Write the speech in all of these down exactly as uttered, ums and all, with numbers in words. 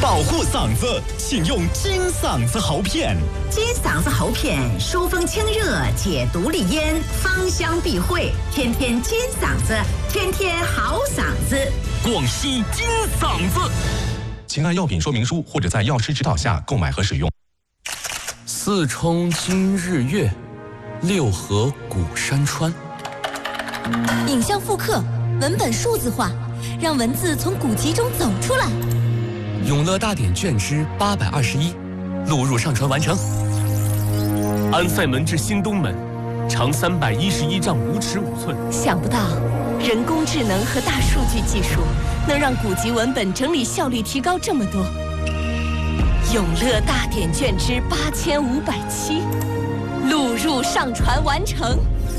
保护嗓子，请用金嗓子喉片。 金嗓子喉片疏风清热，解毒利咽，芳香避秽，天天金嗓子，天天好嗓子。 广西金嗓子，请按药品说明书或者在药师指导下购买和使用。 四冲今日月，六合古山川。 影像复刻，文本数字化，让文字从古籍中走出来。 永乐大典卷之八百二十一，录入上传完成。安塞门至新东门，长三百一十一丈五尺五寸。 想不到，人工智能和大数据技术能让古籍文本整理效率提高这么多。永乐大典卷之八千五百七，录入上传完成。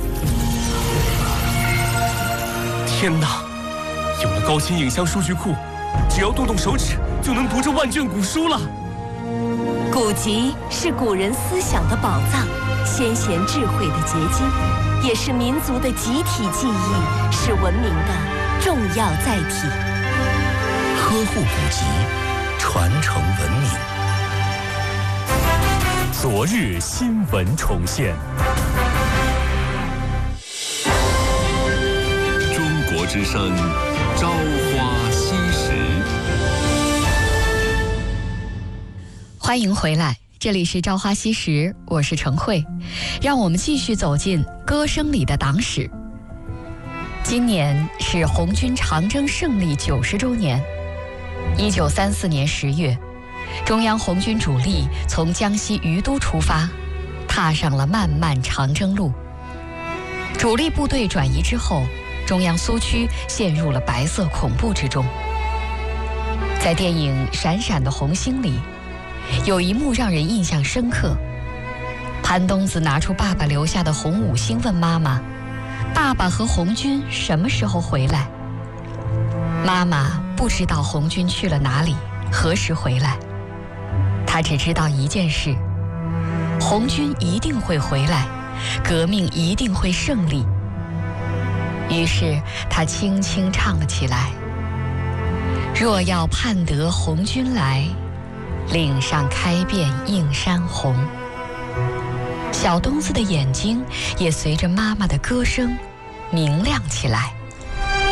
天哪！有了高清影像数据库，只要动动手指就能读这万卷古书了。 古籍是古人思想的宝藏，先贤智慧的结晶，也是民族的集体记忆，是文明的重要载体。 呵护古籍，传承文明。 昨日新闻重现。 中国之声，朝花夕拾。 欢迎回来，这里是朝花夕拾，我是程慧，让我们继续走进歌声里的党史。今年是红军长征胜利九十周年。一九三四年十月，中央红军主力从江西于都出发，踏上了漫漫长征路。主力部队转移之后，中央苏区陷入了白色恐怖之中。在电影《闪闪的红星》里，有一幕让人印象深刻。潘冬子拿出爸爸留下的红五星，问妈妈：“爸爸和红军什么时候回来？”妈妈不知道红军去了哪里，何时回来。她只知道一件事：红军一定会回来，革命一定会胜利。于是她轻轻唱了起来：“若要盼得红军来，岭上开遍映山红。”小冬子的眼睛也随着妈妈的歌声明亮起来。